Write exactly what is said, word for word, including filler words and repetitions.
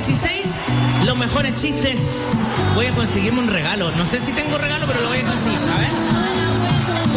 dieciséis, los mejores chistes. Voy a conseguirme un regalo. No sé si tengo regalo, pero lo voy a conseguir, a ver.